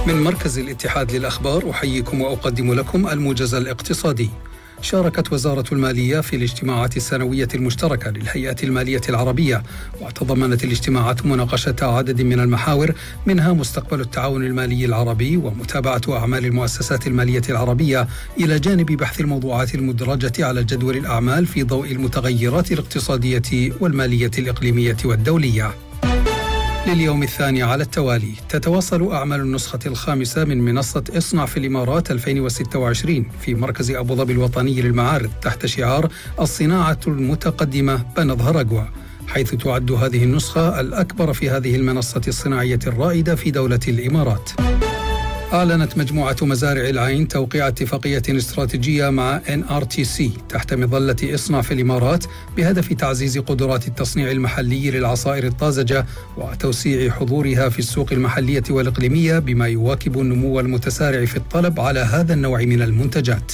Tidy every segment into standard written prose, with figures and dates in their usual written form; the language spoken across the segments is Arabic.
من مركز الاتحاد للأخبار أحييكم وأقدم لكم الموجز الاقتصادي. شاركت وزارة المالية في الاجتماعات السنوية المشتركة للهيئة المالية العربية، وتضمنت الاجتماعات مناقشة عدد من المحاور، منها مستقبل التعاون المالي العربي ومتابعة أعمال المؤسسات المالية العربية، إلى جانب بحث الموضوعات المدرجة على جدول الأعمال في ضوء المتغيرات الاقتصادية والمالية الإقليمية والدولية. لليوم الثاني على التوالي تتواصل أعمال النسخة الخامسة من منصة اصنع في الإمارات 2026 في مركز أبو ظبي الوطني للمعارض تحت شعار الصناعة المتقدمة بنظهر أقوى، حيث تعد هذه النسخة الأكبر في هذه المنصة الصناعية الرائدة في دولة الإمارات. أعلنت مجموعة مزارع العين توقيع اتفاقية استراتيجية مع NRTC تحت مظلة اصنع في الإمارات بهدف تعزيز قدرات التصنيع المحلي للعصائر الطازجة وتوسيع حضورها في السوق المحلية والإقليمية، بما يواكب النمو المتسارع في الطلب على هذا النوع من المنتجات.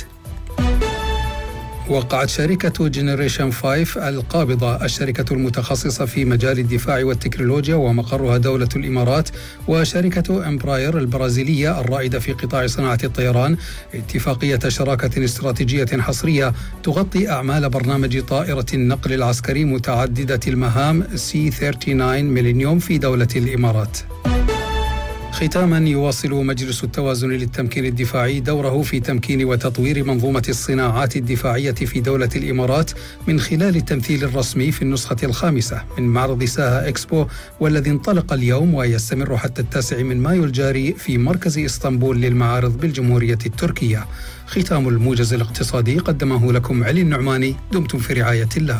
وقعت شركة جنريشن 5 القابضة، الشركة المتخصصة في مجال الدفاع والتكنولوجيا ومقرها دولة الإمارات، وشركة إمبراير البرازيلية الرائدة في قطاع صناعة الطيران، اتفاقية شراكة استراتيجية حصرية تغطي أعمال برنامج طائرة النقل العسكري متعددة المهام C-39 ميلينيوم في دولة الإمارات. ختاما، يواصل مجلس التوازن للتمكين الدفاعي دوره في تمكين وتطوير منظومة الصناعات الدفاعية في دولة الإمارات من خلال التمثيل الرسمي في النسخة الخامسة من معرض ساها إكسبو، والذي انطلق اليوم ويستمر حتى 9 مايو الجاري في مركز إسطنبول للمعارض بالجمهورية التركية. ختام الموجز الاقتصادي قدمه لكم علي النعماني، دمتم في رعاية الله.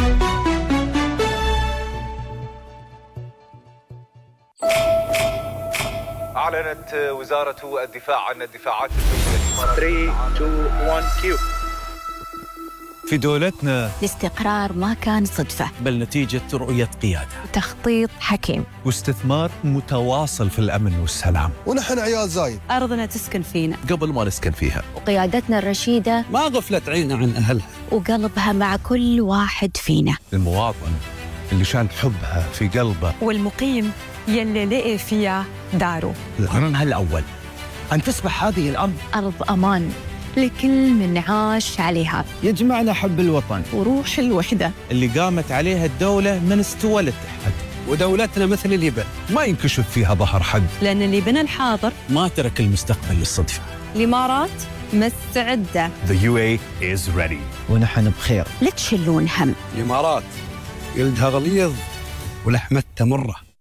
أعلنت وزارة الدفاع عن الدفاعات الجوية 3 2 1 كيو. في دولتنا الاستقرار ما كان صدفة، بل نتيجة رؤية قيادة وتخطيط حكيم واستثمار متواصل في الأمن والسلام. ونحن عيال زايد، أرضنا تسكن فينا قبل ما نسكن فيها، وقيادتنا الرشيدة ما غفلت عيننا عن أهلها، وقلبها مع كل واحد فينا. المواطن اللي شان حبها في قلبه، والمقيم يلي لقي فيها داره. القرن الأول أن تصبح هذه الأرض أرض أمان لكل من عاش عليها، يجمعنا حب الوطن وروح الوحدة اللي قامت عليها الدولة من استوى للتحد. ودولتنا مثل اليبن ما ينكشف فيها ظهر حد، لأن اللي بنى الحاضر ما ترك المستقبل للصدفة. الإمارات مستعدة. The UAE is ready. ونحن بخير. لا تشلون هم. الإمارات جلدها غليظ ولحمتها مرة.